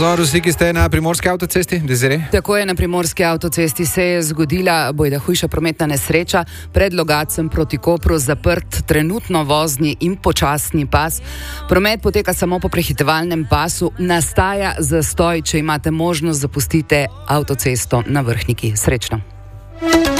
Pozor, vsi, ki ste na primorski avtocesti, Desiree. Tako je, na primorski avtocesti se je zgodila bojda hujša prometna nesreča. Pred Logatcem proti Kopru zaprt trenutno vozni in počasni pas. Promet poteka samo po prehitevalnem pasu. Nastaja zastoj, če imate možnost, zapustite avtocesto na Vrhniki. Srečno.